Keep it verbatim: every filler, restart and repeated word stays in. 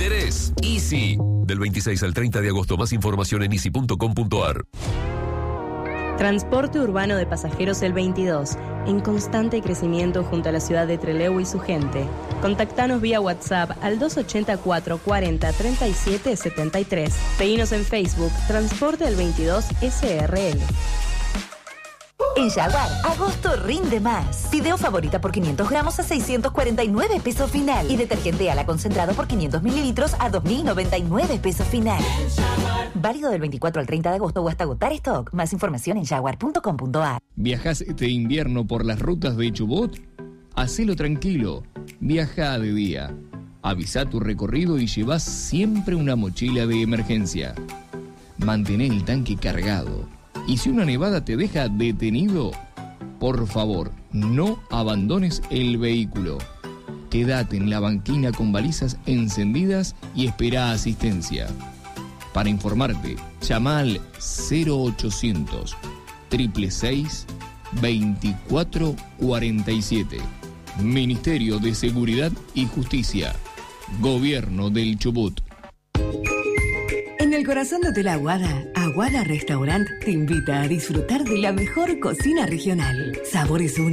querés. Easy. Del veintiséis al treinta de agosto. Más información en easy punto com punto ar. Transporte urbano de pasajeros El veintidós, en constante crecimiento junto a la ciudad de Trelew y su gente. Contactanos vía WhatsApp al dos ochenta y cuatro cuarenta treinta y siete setenta y tres. Seguinos en Facebook, Transporte El veintidós S R L. En Jaguar, agosto rinde más. Fideo favorita por quinientos gramos a seiscientos cuarenta y nueve pesos final. Y detergente ala concentrado por quinientos mililitros a dos mil noventa y nueve pesos final. Válido del veinticuatro al treinta de agosto o hasta agotar stock. Más información en jaguar punto com punto ar. ¿Viajas este invierno por las rutas de Chubut? Hacelo tranquilo. Viaja de día. Avisa tu recorrido y llevas siempre una mochila de emergencia. Mantén el tanque cargado. Y si una nevada te deja detenido, por favor, no abandones el vehículo. Quédate en la banquina con balizas encendidas y espera asistencia. Para informarte, llama al cero ochocientos, seiscientos sesenta y seis, veinticuatro cuarenta y siete. Ministerio de Seguridad y Justicia. Gobierno del Chubut. En el corazón de Hotel Aguada, Aguada Restaurant te invita a disfrutar de la mejor cocina regional. Sabores únicos.